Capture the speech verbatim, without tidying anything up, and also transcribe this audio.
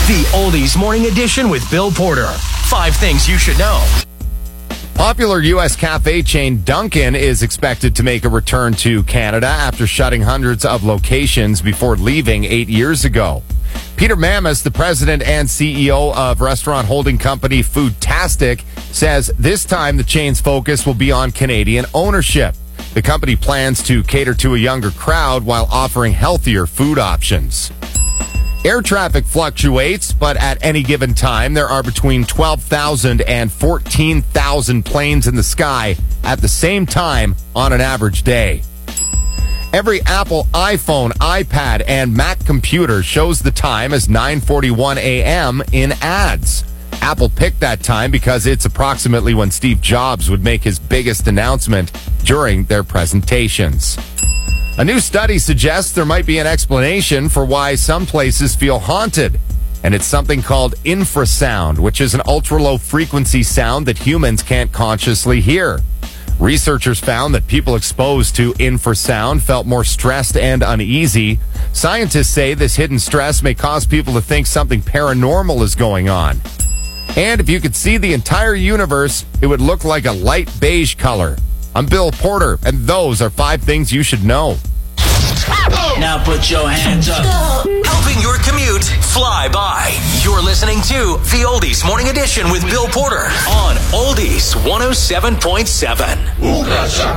The Oldies Morning Edition with Bill Porter. Five things you should know. Popular U S cafe chain Dunkin' is expected to make a return to Canada after shutting hundreds of locations before leaving eight years ago. Peter Mamas, the president and C E O of restaurant holding company Foodtastic, says this time the chain's focus will be on Canadian ownership. The company plans to cater to a younger crowd while offering healthier food options. Air traffic fluctuates, but at any given time, there are between twelve thousand and fourteen thousand planes in the sky at the same time on an average day. Every Apple iPhone, iPad, and Mac computer shows the time as nine forty-one a.m. in ads. Apple picked that time because it's approximately when Steve Jobs would make his biggest announcement during their presentations. A new study suggests there might be an explanation for why some places feel haunted, and it's something called infrasound, which is an ultra-low frequency sound that humans can't consciously hear. Researchers found that people exposed to infrasound felt more stressed and uneasy. Scientists say this hidden stress may cause people to think something paranormal is going on. And if you could see the entire universe, it would look like a light beige color. I'm Bill Porter, and those are five things you should know. Now put your hands up. Helping your commute fly by. You're listening to The Oldies Morning Edition with Bill Porter on Oldies one oh seven point seven.